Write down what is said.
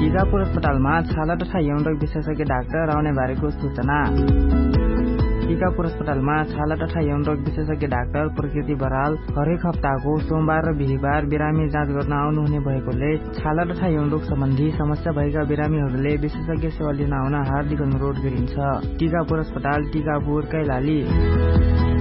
टिकापुर अस्पतालमा छाला तथा यौन रोग विशेषज्ञ डाक्टर आउने बारेको सूचना। टिकापुर अस्पतालमा छाला तथा यौन रोग विशेषज्ञ डाक्टर प्रकृति बराल हरेक हप्ताको सोमबार र बिहीबार बिरामी जाँच गर्न आउनुहुने भएकोले छाला तथा यौन रोग सम्बन्धी समस्या भएका बिरामीहरूले विशेषज्ञ सेवा लिन आउन हार्दिक अनुरोध गरिन्छ। टिकापुर अस्पताल, टिकापुर, कैलाली।